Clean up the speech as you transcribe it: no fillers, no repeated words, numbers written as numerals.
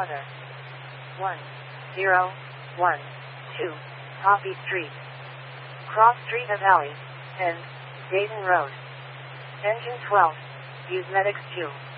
Mother. 1012 Poppy Street. Cross Street of Alley, and Dayton Road. Engine 12. Use Medics 2.